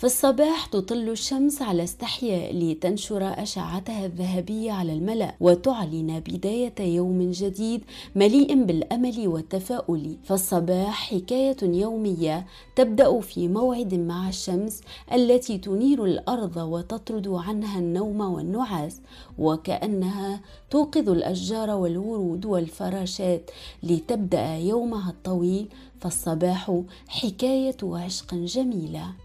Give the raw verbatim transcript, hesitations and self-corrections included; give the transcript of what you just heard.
في الصباح تطل الشمس على استحياء لتنشر أشعتها الذهبية على الملأ وتعلن بداية يوم جديد مليء بالأمل والتفاؤل. فالصباح حكاية يومية تبدأ في موعد مع الشمس التي تنير الأرض وتطرد عنها النوم والنعاس، وكأنها توقظ الأشجار والورود والفراشات لتبدأ يومها الطويل. فالصباح حكاية عشق جميلة.